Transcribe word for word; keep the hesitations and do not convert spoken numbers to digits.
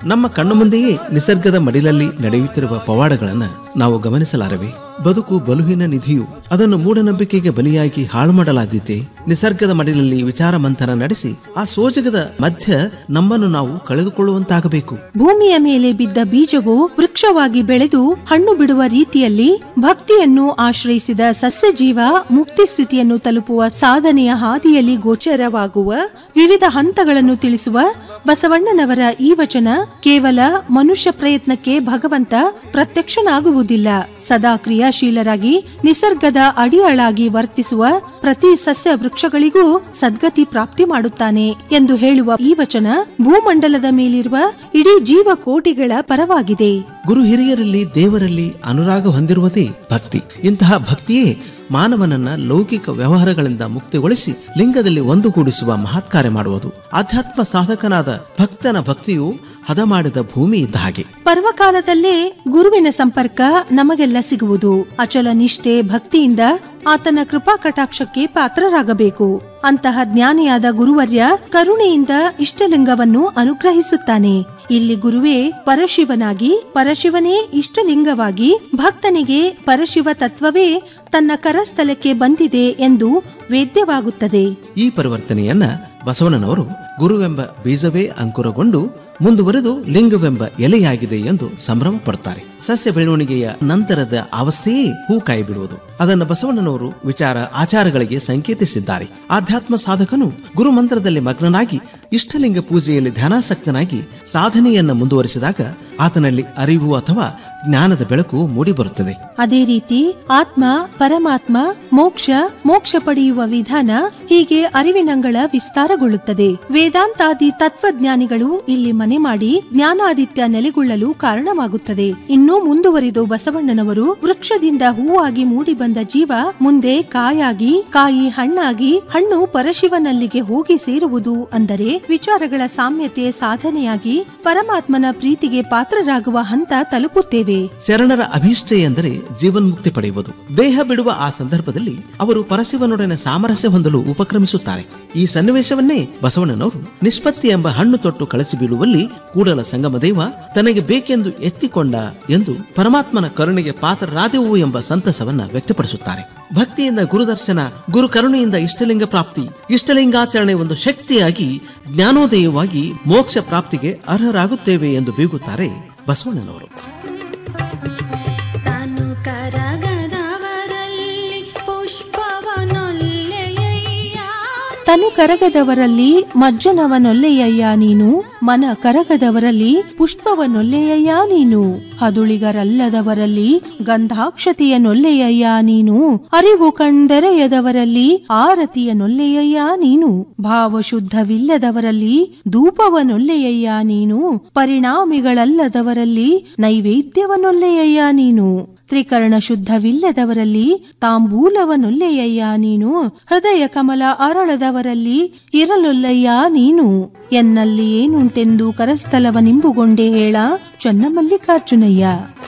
ನಮ್ಮ ಕಣ್ಣು ಮುಂದೆಯೇ ನಿಸರ್ಗದ ಮಡಿಲಲ್ಲಿ ನಡೆಯುತ್ತಿರುವ ಪವಾಡಗಳನ್ನ ನಾವು ಗಮನಿಸಲಾರವೆ. ಬದುಕು ಬಲುಹಿನ ನಿಧಿಯು ಅದನ್ನು ಮೂಢನಂಬಿಕೆಗೆ ಬಲಿಯಾಗಿ ಹಾಳು ಮಾಡಲಾದೀತೆ. ನಿಸರ್ಗದ ಮಡಿಲಲ್ಲಿ ವಿಚಾರ ಮಂಥನ ನಡೆಸಿ ಆ ಸೋಜಗದ ಮಧ್ಯ ನಮ್ಮನ್ನು ನಾವು ಕಳೆದುಕೊಳ್ಳುವಂತಾಗಬೇಕು. ಭೂಮಿಯ ಮೇಲೆ ಬಿದ್ದ ಬೀಜವು ವೃಕ್ಷವಾಗಿ ಬೆಳೆದು ಹಣ್ಣು ಬಿಡುವ ರೀತಿಯಲ್ಲಿ ಭಕ್ತಿಯನ್ನು ಆಶ್ರಯಿಸಿದ ಸಸ್ಯ ಜೀವ ಮುಕ್ತಿ ಸ್ಥಿತಿಯನ್ನು ತಲುಪುವ ಸಾಧನೆಯ ಹಾದಿಯಲ್ಲಿ ಗೋಚರವಾಗುವ ವಿವಿಧ ಹಂತಗಳನ್ನು ತಿಳಿಸುವ ಬಸವಣ್ಣನವರ ಈ ವಚನ ಕೇವಲ ಮನುಷ್ಯ ಪ್ರಯತ್ನಕ್ಕೆ ಭಗವಂತ ಪ್ರತ್ಯಕ್ಷನಾಗುವುದಿಲ್ಲ. ಸದಾ ಕ್ರಿಯಾಶೀಲರಾಗಿ ನಿಸರ್ಗದ ಅಡಿಯಾಳಾಗಿ ವರ್ತಿಸುವ ಪ್ರತಿ ಸಸ್ಯ ವೃಕ್ಷಗಳಿಗೂ ಸದ್ಗತಿ ಪ್ರಾಪ್ತಿ ಮಾಡುತ್ತಾನೆ ಎಂದು ಹೇಳುವ ಈ ವಚನ ಭೂಮಂಡಲದ ಮೇಲಿರುವ ಇಡೀ ಜೀವಕೋಟಿಗಳ ಪರವಾಗಿದೆ. ಗುರು ಹಿರಿಯರಲ್ಲಿ ದೇವರಲ್ಲಿ ಅನುರಾಗ ಹೊಂದಿರುವುದೇ ಭಕ್ತಿ. ಇಂತಹ ಭಕ್ತಿಯೇ ಮಾನವನನ್ನ ಲೌಕಿಕ ವ್ಯವಹಾರಗಳಿಂದ ಮುಕ್ತಿಗೊಳಿಸಿ ಲಿಂಗದಲ್ಲಿ ಒಂದುಗೂಡಿಸುವ ಮಹತ್ಕಾರ್ಯ ಮಾಡುವುದು. ಆಧ್ಯಾತ್ಮ ಸಾಧಕನಾದ ಭಕ್ತನ ಭಕ್ತಿಯು ಹದ ಮಾಡಿದ ಭೂಮಿ ಇದ್ದ ಹಾಗೆ. ಪರ್ವಕಾಲದಲ್ಲೇ ಗುರುವಿನ ಸಂಪರ್ಕ ನಮಗೆಲ್ಲ ಸಿಗುವುದು. ಅಚಲ ನಿಷ್ಠೆ ಭಕ್ತಿಯಿಂದ ಆತನ ಕೃಪಾ ಕಟಾಕ್ಷಕ್ಕೆ ಪಾತ್ರರಾಗಬೇಕು. ಅಂತಹ ಜ್ಞಾನಿಯಾದ ಗುರುವರ್ಯ ಕರುಣೆಯಿಂದ ಇಷ್ಟಲಿಂಗವನ್ನು ಅನುಗ್ರಹಿಸುತ್ತಾನೆ. ಇಲ್ಲಿ ಗುರುವೇ ಪರಶಿವನಾಗಿ, ಪರಶಿವನೇ ಇಷ್ಟಲಿಂಗವಾಗಿ, ಭಕ್ತನಿಗೆ ಪರಶಿವ ತತ್ವವೇ ತನ್ನ ಕರಸ್ಥಲಕ್ಕೆ ಬಂದಿದೆ ಎಂದು ವೇದ್ಯವಾಗುತ್ತದೆ. ಈ ಪರಿವರ್ತನೆಯನ್ನ ಬಸವಣ್ಣನವರು ಗುರುವೆಂಬ ಬೀಜವೇ ಅಂಕುರಗೊಂಡು ಮುಂದುವರೆದು ಲಿಂಗವೆಂಬ ಎಲೆಯಾಗಿದೆ ಎಂದು ಸಂಭ್ರಮ ಪಡುತ್ತಾರೆ. ಸಸ್ಯ ಬೆಳವಣಿಗೆಯ ನಂತರದ ಅವಸ್ಥೆಯೇ ಹೂ ಕಾಯಿ ಬಿಡುವುದು. ಅದನ್ನು ಬಸವಣ್ಣನವರು ವಿಚಾರ ಆಚಾರಗಳಿಗೆ ಸಂಕೇತಿಸಿದ್ದಾರೆ. ಆಧ್ಯಾತ್ಮ ಸಾಧಕನು ಗುರು ಮಂತ್ರದಲ್ಲಿ ಮಗ್ನನಾಗಿ ಇಷ್ಟಲಿಂಗ ಪೂಜೆಯಲ್ಲಿ ಧ್ಯಾನಾಸಕ್ತನಾಗಿ ಸಾಧನೆಯನ್ನ ಮುಂದುವರಿಸಿದಾಗ ಆತನಲ್ಲಿ ಅರಿವು ಅಥವಾ ಜ್ಞಾನದ ಬೆಳಕು ಮೂಡಿಬರುತ್ತದೆ. ಅದೇ ರೀತಿ ಆತ್ಮ, ಪರಮಾತ್ಮ, ಮೋಕ್ಷ, ಮೋಕ್ಷ ಪಡೆಯುವ ವಿಧಾನ ಹೀಗೆ ಅರಿವಿನಂಗಳ ವಿಸ್ತಾರಗೊಳ್ಳುತ್ತದೆ. ವೇದಾಂತಾದಿ ತತ್ವಜ್ಞಾನಿಗಳು ಇಲ್ಲಿ ಮನೆ ಮಾಡಿ ಜ್ಞಾನಾದಿತ್ಯ ನೆಲೆಗೊಳ್ಳಲು ಕಾರಣವಾಗುತ್ತದೆ. ಇನ್ನೂ ಮುಂದುವರಿದು ಬಸವಣ್ಣನವರು ವೃಕ್ಷದಿಂದ ಹೂವಾಗಿ ಮೂಡಿ ಬಂದ ಜೀವ ಮುಂದೆ ಕಾಯಾಗಿ, ಕಾಯಿ ಹಣ್ಣಾಗಿ, ಹಣ್ಣು ಪರಶಿವನಲ್ಲಿಗೆ ಹೋಗಿ ಸೇರುವುದು ಅಂದರೆ ವಿಚಾರಗಳ ಸಾಮ್ಯತೆ ಸಾಧನೆಯಾಗಿ ಪರಮಾತ್ಮನ ಪ್ರೀತಿಗೆ ಪಾತ್ರರಾಗುವ ಹಂತ ತಲುಪುತ್ತೇವೆ. ಶರಣರ ಅಭೀಷ್ಟ ಎಂದರೆ ಜೀವನ್ಮುಕ್ತಿ ಪಡೆಯುವುದು. ದೇಹ ಬಿಡುವ ಆ ಸಂದರ್ಭದಲ್ಲಿ ಅವರು ಪರಶಿವನೊಡನೆ ಸಾಮರಸ್ಯ ಹೊಂದಲು ಉಪಕ್ರಮಿಸುತ್ತಾರೆ. ಈ ಸನ್ನಿವೇಶವನ್ನೇ ಬಸವಣ್ಣನವರು ನಿಷ್ಪತ್ತಿ ಎಂಬ ಹಣ್ಣು ತೊಟ್ಟು ಕಳಿಸಿ ಬೀಳುವಲ್ಲಿ ಕೂಡಲ ಸಂಗಮ ದೇವ ತನಗೆ ಬೇಕೆಂದು ಎತ್ತಿಕೊಂಡ ಎಂದು ಪರಮಾತ್ಮನ ಕರುಣೆಗೆ ಪಾತ್ರರಾದೆವು ಎಂಬ ಸಂತಸವನ್ನ ವ್ಯಕ್ತಪಡಿಸುತ್ತಾರೆ. ಭಕ್ತಿಯಿಂದ ಗುರುದರ್ಶನ, ಗುರು ಕರುಣೆಯಿಂದ ಇಷ್ಟಲಿಂಗ ಪ್ರಾಪ್ತಿ, ಇಷ್ಟಲಿಂಗಾಚರಣೆ ಒಂದು ಶಕ್ತಿಯಾಗಿ ಜ್ಞಾನೋದಯವಾಗಿ ಮೋಕ್ಷ ಪ್ರಾಪ್ತಿಗೆ ಅರ್ಹರಾಗುತ್ತೇವೆ ಎಂದು ಬೀಗುತ್ತಾರೆ ಬಸವಣ್ಣನವರು. ತನು ಕರಗದವರಲ್ಲಿ ಮಜ್ಜನವನೊಲ್ಲೆಯಯ್ಯ ನೀನು, ಮನ ಕರಗದವರಲ್ಲಿ ಪುಷ್ಪವನೊಲ್ಲೆಯಯ್ಯ ನೀನು, ಹದುಳಿಗರಲ್ಲದವರಲ್ಲಿ ಗಂಧಾಕ್ಷತೆಯನೊಲ್ಲೆಯಯ್ಯ ನೀನು, ಅರಿವು ಕಣ್ದೆರೆಯದವರಲ್ಲಿ ಆರತಿಯನೊಲ್ಲೆಯಯ್ಯ ನೀನು, ಭಾವಶುದ್ಧವಿಲ್ಲದವರಲ್ಲಿ ಧೂಪವನೊಲ್ಲೆಯಯ್ಯ ನೀನು, ಪರಿಣಾಮಿಗಳಲ್ಲದವರಲ್ಲಿ ನೈವೇದ್ಯವನೊಲ್ಲೆಯಯ್ಯ ನೀನು, ತ್ರಿಕರಣ ಶುದ್ಧವಿಲ್ಲದವರಲ್ಲಿ ತಾಂಬೂಲವನೊಲ್ಲೆಯಯ್ಯ ನೀನು, ಹೃದಯ ಕಮಲ ಅರಳದವರಲ್ಲಿ ಇರಲೊಲ್ಲಯ್ಯ ನೀನು, ಎನ್ನಲ್ಲಿ ಏನುಂಟೆಂದು ಕರಸ್ಥಲವ ನಿಂಬುಗೊಂಡೆ ಹೇಳ ಚನ್ನಮಲ್ಲಿಕಾರ್ಜುನಯ್ಯ.